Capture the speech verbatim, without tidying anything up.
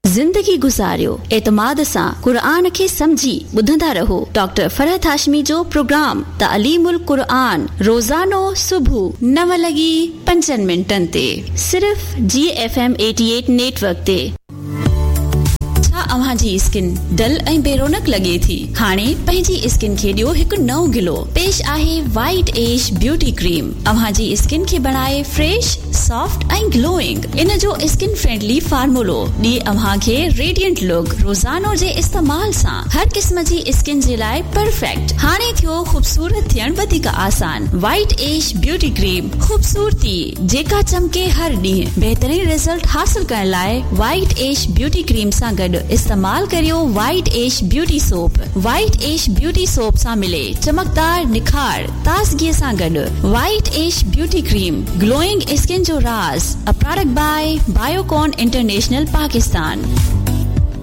ज़िंदगी गुज़ारियो एतमाद सां क़ुरान खे समझी ॿुधंदा रहो। डॉक्टर फरहत हाशमी जो प्रोग्राम तालीमुल क़ुरान रोज़ानो सुबुह नव लॻी पंजनि मिंटनि ते सिर्फ़ जी एफ एम अठासी नेटवर्क ते। अव्हां जी स्किन डल ऐं बेरोनक लगे थी? हाणे पंहिंजी स्किन खे ॾियो हिकु नओं ग्लो। पेश आहे वाइट एज ब्यूटी क्रीम। अव्हां जी स्किन खे बनाए फ्रेश, सॉफ्ट ऐं ग्लोइंग। इन जो स्किन फ्रेंडली फार्मूलो ॾिए अव्हां खे रेडिएंट लुक। रोज़ानो जे इस्तेमाल सां हर क़िस्म जी स्किन जे लाइ परफेक्ट। हाणे थियो खूबसूरत थियण वधीक आसान। वाइट एज ब्यूटी क्रीम, खूबसूरती जेका चमके हर ॾींहुं। बहितरीन रिजल्ट हासिल करण लाइ वाइट एज ब्यूटी क्रीम सां गॾु इस्तेमाल करियो white age beauty soap. White age beauty soap सां मिले चमकदार निखार ताज़गी सां गॾु। White age beauty cream, glowing skin जो राज। A product by Biocon international Pakistan.